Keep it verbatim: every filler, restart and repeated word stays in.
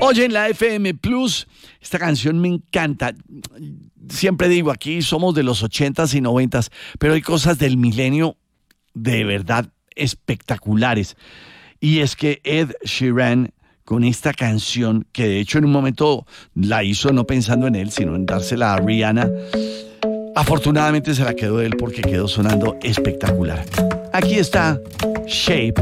Oyen la F M Plus. Esta canción me encanta. Siempre digo, aquí somos de los ochentas y noventas, pero hay cosas del milenio de verdad espectaculares. Y es que Ed Sheeran, con esta canción, que de hecho en un momento la hizo no pensando en él, sino en dársela a Rihanna, afortunadamente se la quedó él porque quedó sonando espectacular. Aquí está Shape